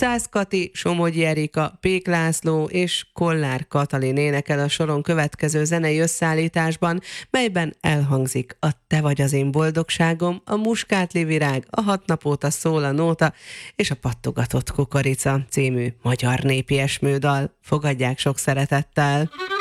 Szász Kati, Somogyi Erika, Pék László és Kollár Katalin énekel a soron következő zenei összeállításban, melyben elhangzik a Te vagy az én boldogságom, a Muskátli virág, a 6 nap óta szól a nóta és a Pattogatott kukorica című magyar népi esmődal. Fogadják sok szeretettel!